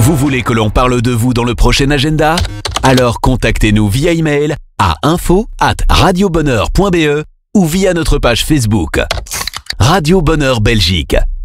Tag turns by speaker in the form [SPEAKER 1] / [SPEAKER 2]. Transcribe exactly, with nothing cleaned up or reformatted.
[SPEAKER 1] Vous voulez que l'on parle de vous dans le prochain agenda? Alors contactez-nous via email à info arobase radio bonheur point b e ou via notre page Facebook. Radio Bonheur Belgique.